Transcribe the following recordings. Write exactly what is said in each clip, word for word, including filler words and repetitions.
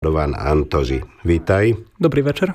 Radovan Antoži. Vítaj. Dobrý večer.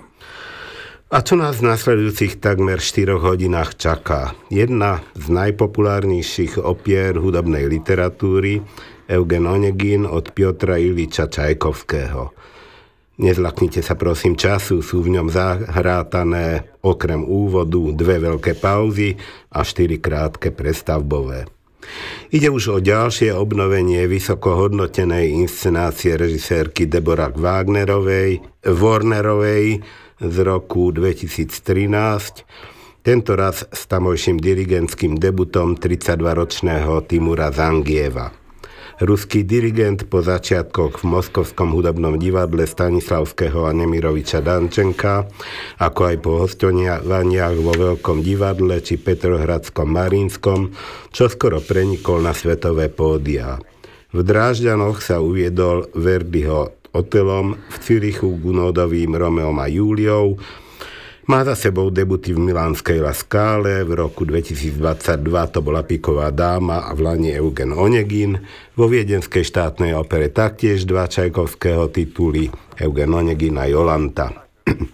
A čo nás v nasledujúcich takmer štyroch hodinách čaká? Jedna z najpopulárnejších opier hudobnej literatúry, Eugen Onegin od Piotra Iliča Čajkovského. Nezlaknite sa prosím času, sú v ňom zahrátané okrem úvodu dve veľké pauzy a štyri krátke prestavbové. Ide už o ďalšie obnovenie vysokohodnotenej inscenácie režisérky Deborah Wagnerovej, Warnerovej z roku dvetisíctrinásť, tento raz s tamojším dirigentským debutom tridsaťdvaročného Timura Zangieva. Ruský dirigent po začiatkoch v Moskovskom hudobnom divadle Stanislavského a Nemiroviča Dančenka, ako aj po hosťovaniach vo Veľkom divadle či Petrohradskom Marinskom, čo skoro prenikol na svetové pódia. V Drážďanoch sa uviedol Verdiho Otelom, v Cirichu Gunodovým Romeom a Júliou, má za sebou debuty v milánskej La Scale, v roku dvetisícdvadsaťdva to bola Piková dáma a v lani Eugen Onegin, vo Viedenskej štátnej opere taktiež dva Čajkovského tituly, Eugen Onegin a Jolanta.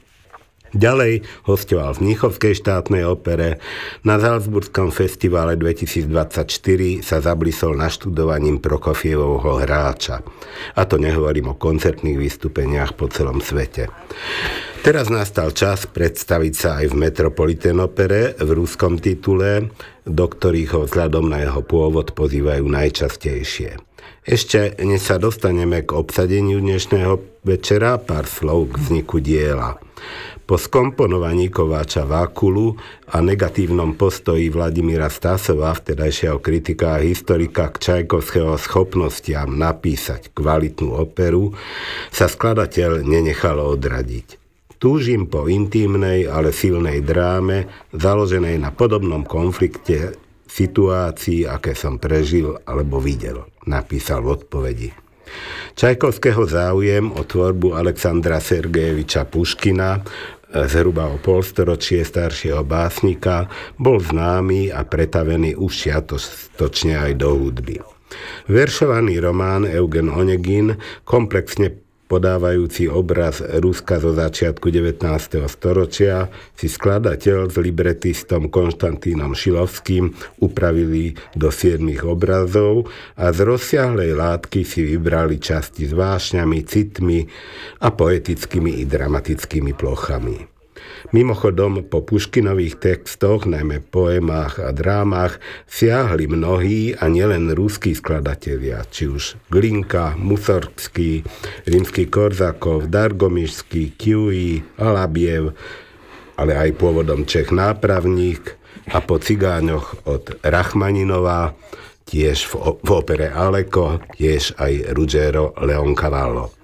Ďalej hosťoval v Mnichovskej štátnej opere, na Salzburskom festivale dvetisícdvadsaťštyri sa zablisol naštudovaním Prokofievovho Hráča. A to nehovorím o koncertných vystúpeniach po celom svete. Teraz nastal čas predstaviť sa aj v Metropolitan opere v ruskom titule, do ktorých ho vzhľadom na jeho pôvod pozývajú najčastejšie. Ešte než sa dostaneme k obsadeniu dnešného večera, pár slov k vzniku diela. Po skomponovaní Kováča Vákulu a negatívnom postoji Vladimíra Stasova, vtedajšieho kritika a historika, k Čajkovského schopnostiam napísať kvalitnú operu, sa skladateľ nenechal odradiť. Túžim po intímnej, ale silnej dráme, založenej na podobnom konflikte situácií, aké som prežil alebo videl, napísal v odpovedi. Čajkovského záujem o tvorbu Alexandra Sergejeviča Puškina, zhruba o polstoročie staršieho básnika, bol známy a pretavený už šiatočne aj do hudby. Veršovaný román Eugen Onegin, komplexne podávajúci obraz Ruska zo začiatku devätnásteho storočia, si skladateľ s libretistom Konštantínom Šilovským upravili do siedmich obrazov a z rozsiahlej látky si vybrali časti s vášňami, citmi a poetickými i dramatickými plochami. Mimochodom, po Puškinových textoch, najmä poemách a drámach, siahli mnohí a nielen ruskí skladatelia, či už Glinka, Musorgský, Rímsky Korzakov, Dargomišský, Kiuji, Alabiev, ale aj pôvodom Čech Nápravník a po Cigáňoch od Rachmaninova, tiež v, v opere Aleko, tiež aj Ruggero Leoncavallo.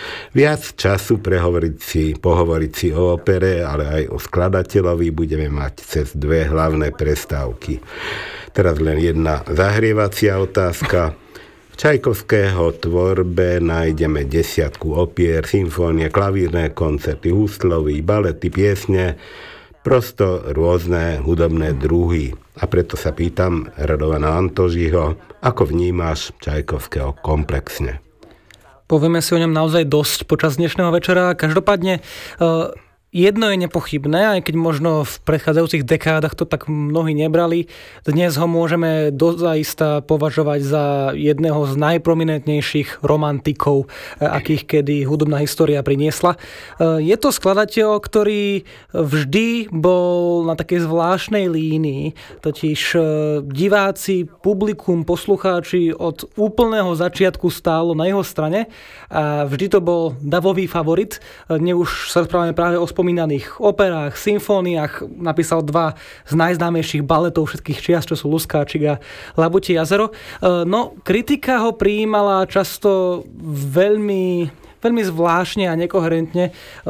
Viac času prehovoriť si, pohovoriť si o opere, ale aj o skladateľovi budeme mať cez dve hlavné prestávky. Teraz len jedna zahrievacia otázka. V Čajkovského tvorbe nájdeme desiatku opier, symfónie, klavírne koncerty, huslový, balety, piesne, prosto rôzne hudobné druhy. A preto sa pýtam Radovana Antožiho, ako vnímaš Čajkovského komplexne? Povieme si o ňom naozaj dosť počas dnešného večera. Každopádne jedno je nepochybné, aj keď možno v predchádzajúcich dekádach to tak mnohí nebrali. Dnes ho môžeme dozaista považovať za jedného z najprominentnejších romantikov, akých kedy hudobná história priniesla. Je to skladateľ, ktorý vždy bol na takej zvláštnej línii, totiž diváci, publikum, poslucháči od úplného začiatku stálo na jeho strane a vždy to bol davový favorit. Dnes už sa rozprávame práve o spomínaných operách, symfóniách, napísal dva z najznámejších baletov všetkých čias, čo sú Luskáčik a Labutie jazero. No, kritika ho prijímala často veľmi, veľmi zvláštne a nekoherentne.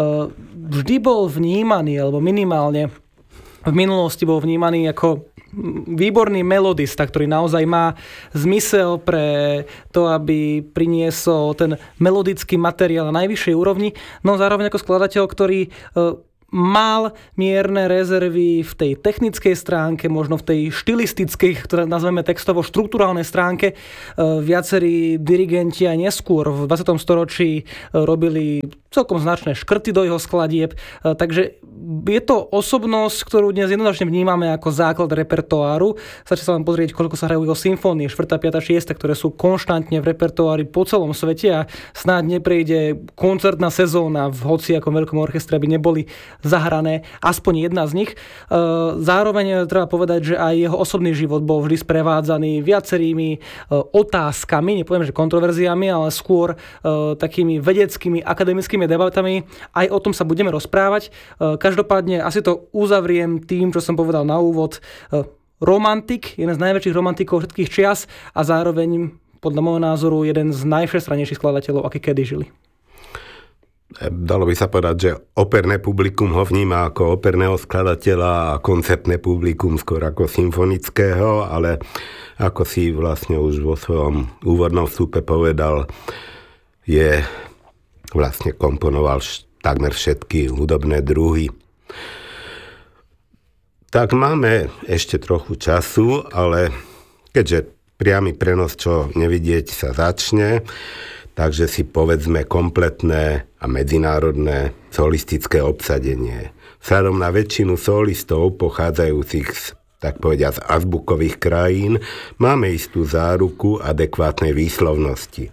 Vždy bol vnímaný, alebo minimálne v minulosti bol vnímaný ako výborný melodista, ktorý naozaj má zmysel pre to, aby priniesol ten melodický materiál na najvyššej úrovni, no zároveň ako skladateľ, ktorý mal mierne rezervy v tej technickej stránke, možno v tej štilistickej, ktorá nazveme textovo štruktúrálnej stránke. Viacerí dirigenti aj neskôr v dvadsiatom storočí robili celkom značné škrty do jeho skladieb. Takže je to osobnosť, ktorú dnes jednoznačne vnímame ako základ repertoáru. Stačí sa vám pozrieť, koľko sa hrajú jeho symfónie, štvrtá, piata, šiesta, ktoré sú konštantne v repertoári po celom svete a snáď neprejde koncertná sezóna v hociakom veľkom orchestre, aby neboli zahrané aspoň jedna z nich. Zároveň treba povedať, že aj jeho osobný život bol vždy sprevádzaný viacerými otázkami, nepoviem, že kontroverziami, ale skôr takými vedeckými, akademickými debatami. Aj o tom sa budeme rozprávať. Každopádne asi to uzavriem tým, čo som povedal na úvod. Romantik, jeden z najväčších romantikov všetkých čias a zároveň podľa môjho názoru jeden z najvšestranejších skladateľov, akí kedy žili. Dalo by sa povedať, že operné publikum ho vníma ako operného skladateľa a koncertné publikum skôr ako symfonického, ale ako si vlastne už vo svojom úvodnom vstupe povedal, je vlastne komponoval takmer všetky hudobné druhy. Tak máme ešte trochu času, ale keďže priamy prenos, čo nevidieť, sa začne, takže si povedzme kompletné a medzinárodné solistické obsadenie. Vzhľadom na väčšinu solistov pochádzajúcich z, tak povediať, z azbukových krajín máme istú záruku adekvátnej výslovnosti.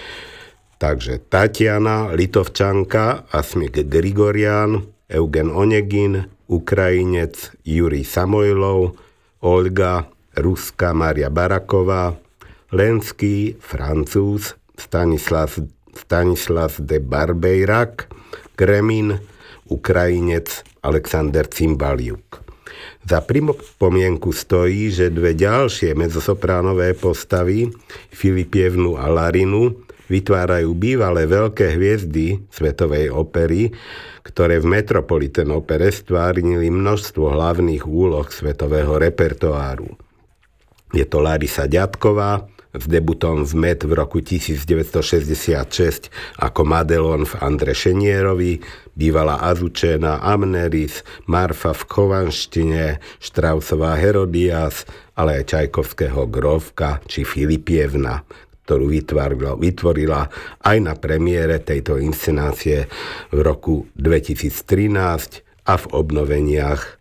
Takže Tatiana, Litovčanka, Asmik Grigorian, Eugen Onegin, Ukrajinec Jurij Samojlov, Olga, Ruska Maria Baraková, Lenský, Francúz, Stanislas, Stanislas de Barbeyrak, Gremin, Ukrajinec Alexander Cimbaliuk. Za pripomienku stojí, že dve ďalšie mezzosopránové postavy, Filipievnu a Larinu, vytvárajú bývalé veľké hviezdy svetovej opery, ktoré v Metropolitan opere stvárnili množstvo hlavných úloh svetového repertoáru. Je to Larisa Ďatková, s debutom v Met v roku devätnásťstošesťdesiatšesť ako Madelon v Andre Šenierovi, bývalá Azucena, Amneris, Marfa v Chovanštine, Štrausová Herodias, ale aj Čajkovského Grovka či Filipievna, ktorú vytvorila, vytvorila aj na premiére tejto inscenácie v roku dvetisíctrinásť a v obnoveniach e,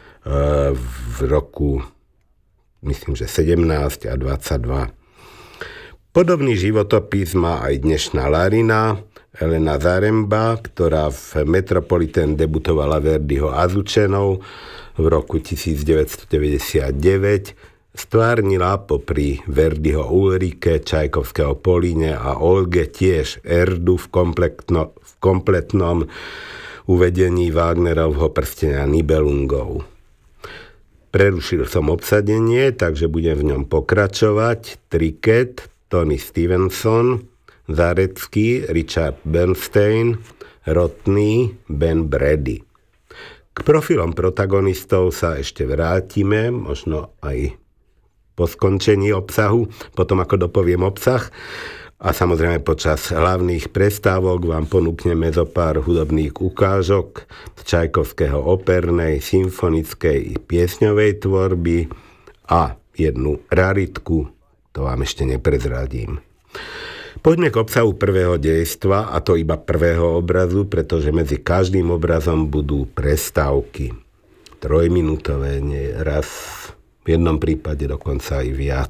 v roku myslím, že sedemnásť a dvadsaťdva. Podobný životopis má aj dnešná Larina, Elena Zaremba, ktorá v Metropolitan debutovala Verdiho Azučenou v roku devätnásťstodeväťdesiatdeväť, stvárnila popri Verdiho Ulrike, Čajkovského Políne a Olge tiež Erdu v, v kompletnom uvedení Wagnerovho Prstenia Nibelungov. Prerušil som obsadenie, takže budem v ňom pokračovať. Triket, Tony Stevenson, Zarecký, Richard Bernstein, Rotný, Ben Brady. K profilom protagonistov sa ešte vrátime, možno aj po skončení obsahu, potom ako dopoviem obsah. A samozrejme počas hlavných prestávok vám ponúkneme zo pár hudobných ukážok z Čajkovského opernej, symfonickej i piesňovej tvorby a jednu raritku, to vám ešte neprezradím. Poďme k obsahu prvého dejstva, a to iba prvého obrazu, pretože medzi každým obrazom budú prestávky. Trojminútové, nie raz, v jednom prípade dokonca aj viac.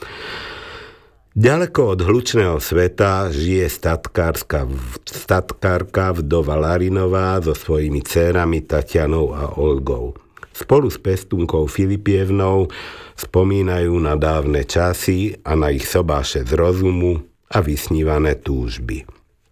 Ďaleko od hlučného sveta žije statkárska, statkárka vdova Larinová so svojimi dcérami Tatianou a Olgou. Spolu s pestúnkou Filipievnou spomínajú na dávne časy a na ich sobáše z rozumu a vysnívané túžby.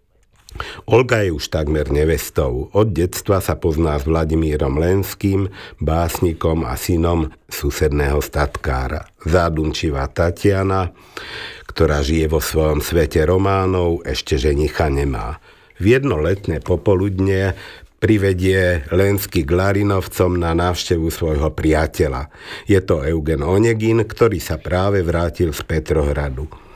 Olga je už takmer nevestou. Od detstva sa pozná s Vladimírom Lenským, básnikom a synom susedného statkára. Zádumčivá Tatiana, ktorá žije vo svojom svete románov, ešte ženicha nemá. V jedno letné popoludne privedie Lenský k Larinovcom na návštevu svojho priateľa. Je to Eugen Onegin, ktorý sa práve vrátil z Petrohradu.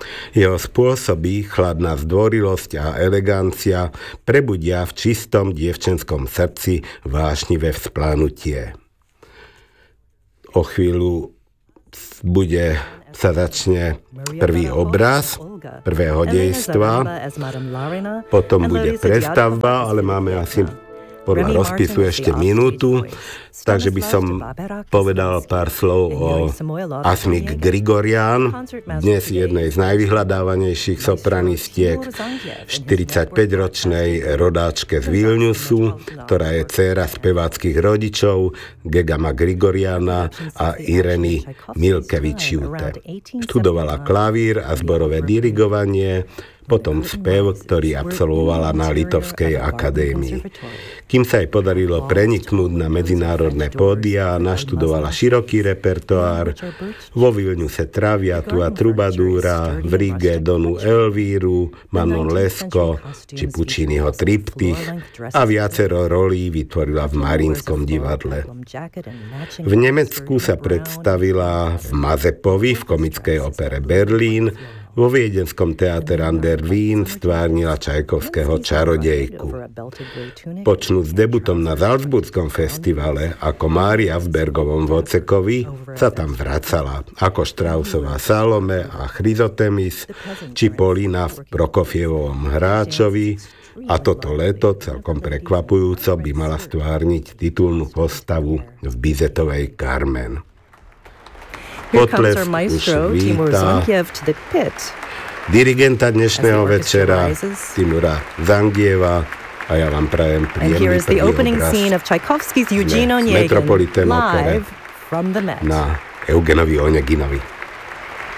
Jeho spôsoby, chladná zdvorilosť a elegancia prebudia v čistom dievčenskom srdci vášnivé vzplánutie. O chvíľu bude, sa začne prvý obraz prvého dejstva, potom bude prestavba, ale máme asi podľa rozpisu ešte minútu, takže by som povedal pár slov o Asmik Grigorian, dnes jednej z najvyhľadávanejších sopranistiek, štyridsaťpäťročnej rodáčke z Vilniusu, ktorá je dcéra speváckych rodičov Gegama Grigoriana a Ireny Milkevičiute. Študovala klavír a zborové dirigovanie, potom spev, ktorý absolvovala na Litovskej akadémii. Kým sa jej podarilo preniknúť na medzinárodné pódia, naštudovala široký repertoár, vo Vilniuse Traviatu a Trubadúra, v Rige Donu Elvíru, Manon Lescaut či Pucciniho Triptych a viacero rolí vytvorila v Mariinskom divadle. V Nemecku sa predstavila v Mazepovi v komickej opere Berlín, vo viedenskom teátre An der Wien stvárnila Čajkovského Čarodejku. Počnúc s debutom na Salzburskom festivale ako Mária v Bergovom Vocekovi sa tam vracala ako Straussová Salome a Chryzotemis či Polina v Prokofievovom Hráčovi, a toto leto celkom prekvapujúco by mala stvárniť titulnú postavu v Bizetovej Carmen. Potlesk už víta dirigenta dnešného večera Timura Zangieva a ja vám prajem príjemný prvý obraz z Metropolitan Opere na Eugenovi Oneginovi.